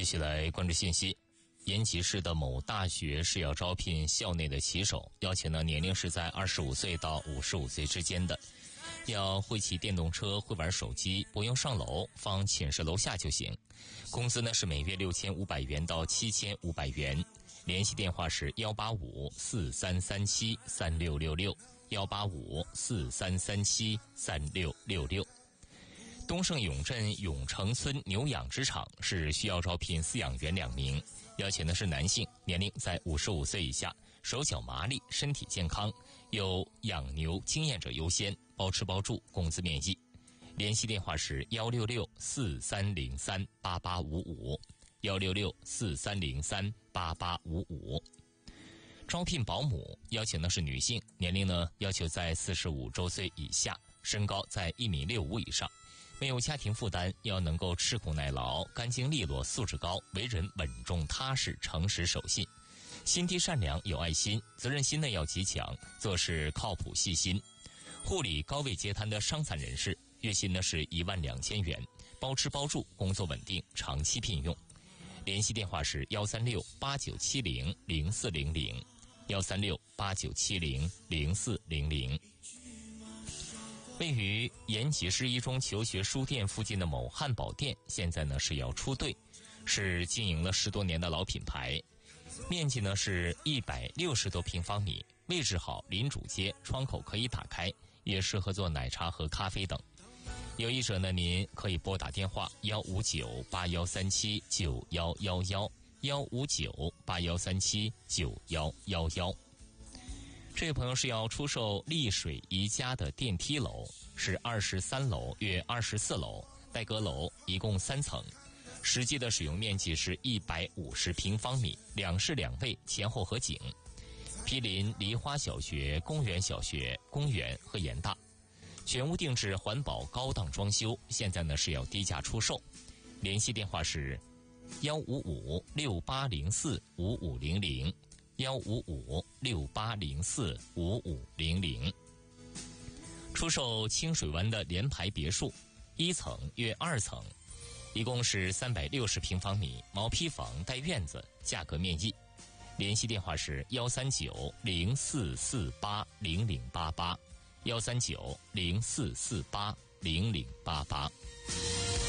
续来关注信息。延吉市的某大学是要招聘校内的骑手，要求呢年龄是在25岁到55岁之间的，要会骑电动车，会玩手机，不用上楼，放寝室楼下就行。工资呢是每月6500元到7500元。联系电话是18543373666，18543373666。东胜永镇永城村牛养殖场是需要招聘饲养员2名，要求呢是男性，年龄在55岁以下，手脚麻利，身体健康，有养牛经验者优先，包吃包住，工资面议。联系电话是16643038855，16643038855。招聘保姆，要求呢是女性，年龄呢要求在45周岁以下，身高在1.65米以上，没有家庭负担，要能够吃苦耐劳，干净利落，素质高，为人稳重踏实，诚实守信，心地善良，有爱心，责任心呢要极强，做事靠谱细心。护理高位截瘫的伤残人士，月薪呢是12000元，包吃包住，工作稳定，长期聘用。联系电话是13689700400，13689700400。位于延吉市一中求学书店附近的某汉堡店，现在呢是要出队，是经营了10多年的老品牌，面积呢是160多平方米，位置好，临主街，窗口可以打开，也适合做奶茶和咖啡等。有意者呢，您可以拨打电话15981379111，15981379111。这位朋友是要出售丽水宜家的电梯楼，是23楼约24楼，带阁楼，一共3层，实际的使用面积是150平方米，2室2卫，前后合景，毗邻梨花小学、公园小学、公园和盐大，全屋定制环保高档装修，现在呢是要低价出售。联系电话是15568045500，15568045500。出售清水湾的联排别墅，1层约2层，一共是360平方米，毛坯房带院子，价格面议。联系电话是13904480088，13904480088。